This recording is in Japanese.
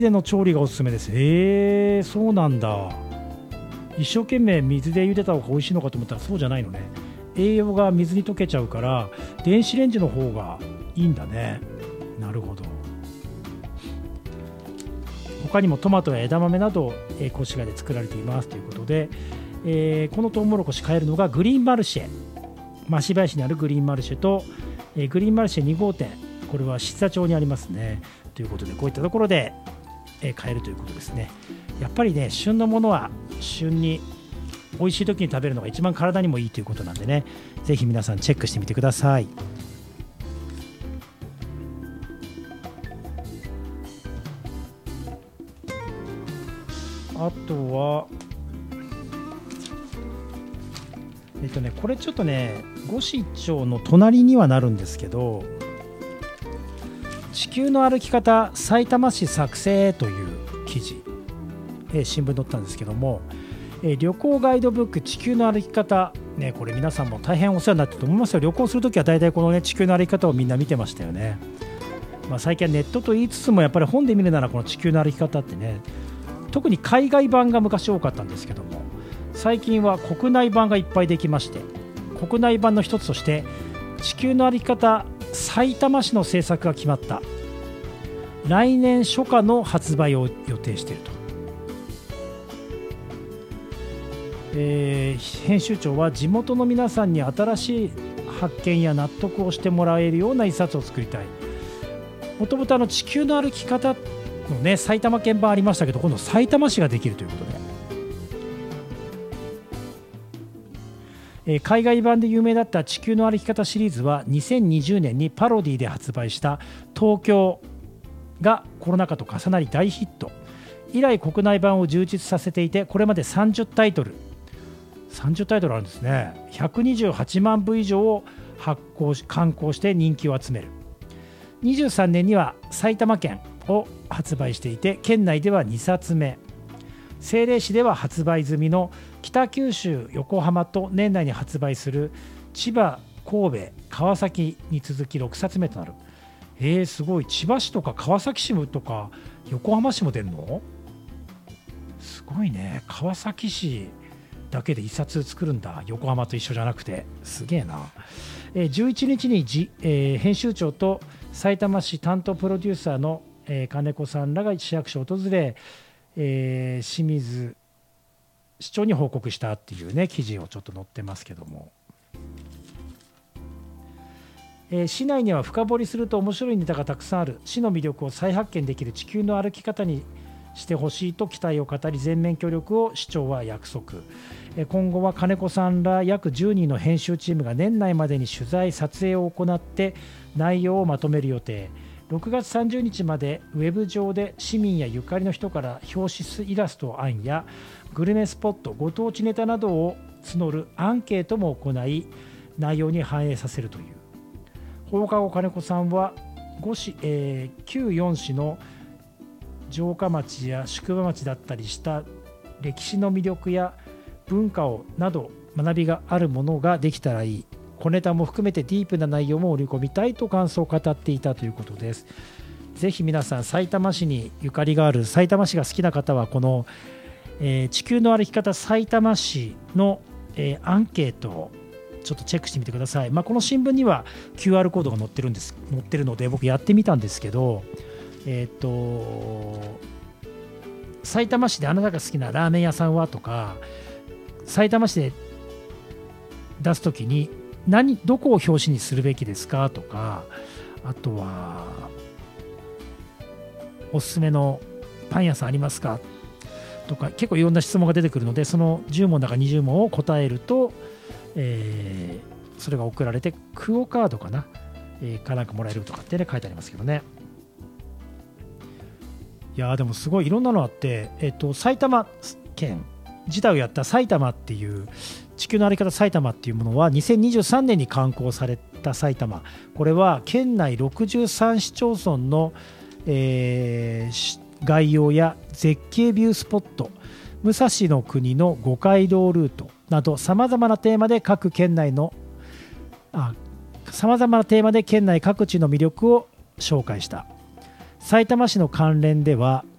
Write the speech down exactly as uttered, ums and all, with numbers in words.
での調理がおすすめです。へえ、そうなんだ。一生懸命水で茹でた方が美味しいのかと思ったらそうじゃないのね。栄養が水に溶けちゃうから電子レンジの方がいいんだね。なるほど。他にもトマトや枝豆など、えー、越谷で作られていますということで、えー、このトウモロコシ買えるのがグリーンマルシェ、増林にあるグリーンマルシェと、えー、グリーンマルシェに号店、これは志津町にありますね。ということでこういったところで、えー、買えるということですね。やっぱりね、旬のものは旬に美味しい時に食べるのが一番体にもいいということなんでね、ぜひ皆さんチェックしてみてください。あとはえっとねこれちょっとね五市町の隣にはなるんですけど、地球の歩き方さいたま市作成という記事、えー、新聞に載ったんですけども、えー、旅行ガイドブック地球の歩き方、ね、これ皆さんも大変お世話になってると思いますよ。旅行するときは大体この、ね、地球の歩き方をみんな見てましたよね。まあ、最近はネットと言いつつもやっぱり本で見るならこの地球の歩き方ってね、特に海外版が昔多かったんですけども、最近は国内版がいっぱいできまして、国内版の一つとして地球の歩き方さいたま市の制作が決まった。来年初夏の発売を予定していると、えー、編集長は地元の皆さんに新しい発見や納得をしてもらえるような一冊を作りたい。もともとあの地球の歩き方のね埼玉県版ありましたけど、今度さいたま市ができるということで、えー、海外版で有名だった地球の歩き方シリーズはにせんにじゅうねんにパロディで発売した東京がコロナ禍と重なり大ヒット。以来国内版を充実させていて、これまでさんじゅうタイトルさんじゅうタイトルあるんですね。ひゃくにじゅうはちまんぶ以上を発行し刊行して人気を集める。にじゅうさんねんには埼玉県を発売していて、県内ではにさつめ、政令市では発売済みの北九州横浜と年内に発売する千葉神戸川崎に続きろくさつめとなる。えー、すごい。千葉市とか川崎市とか横浜市も出るの？すごいね。川崎市だけでいっさつ作るんだ。横浜と一緒じゃなくて。すげえな。えー、じゅういちにちにじ、えー、編集長とさいたま市担当プロデューサーの、えー、金子さんらが市役所を訪れ、えー、清水市長に報告したっていうね記事をちょっと載ってますけども、えー、市内には深掘りすると面白いネタがたくさんある。市の魅力を再発見できる地球の歩き方にしてほしいと期待を語り、全面協力を市長は約束。えー、今後は金子さんら約じゅうにんの編集チームが年内までに取材撮影を行って内容をまとめる予定。ろくがつさんじゅうにちまでウェブ上で市民やゆかりの人から表紙イラスト案やグルメスポット、ご当地ネタなどを募るアンケートも行い、内容に反映させるという。放課後金子さんはご市、えー、旧よん市の城下町や宿場町だったりした歴史の魅力や文化をなど学びがあるものができたらいい。小ネタも含めてディープな内容も織り込みたいと感想を語っていたということです。ぜひ皆さん、さいたま市にゆかりがある、さいたま市が好きな方はこの、えー、地球の歩き方さいたま市の、えー、アンケートをちょっとチェックしてみてください。まあ、この新聞には キューアール コードが載ってるんです載ってるので僕やってみたんですけど、えっとさいたま市であなたが好きなラーメン屋さんはとか、さいたま市で出すときに何どこを表紙にするべきですかとか、あとはおすすめのパン屋さんありますかとか、結構いろんな質問が出てくるので、そのじゅうもんだかにじゅうもんを答えると、えー、それが送られてクオカードかな、えー、かなんかもらえるとかってね書いてありますけどね。いやーでもすごいいろんなのあって、えっと埼玉県自体をやった埼玉っていう地球の歩き方埼玉っていうものはにせんにじゅうさんねんに刊行された埼玉。これは県内ろくじゅうさん市町村の、えー、概要や絶景ビュースポット、武蔵の国の五街道ルートなどさまざまなテーマで各県内のさまざまなテーマで県内各地の魅力を紹介した。さいたま市の関連では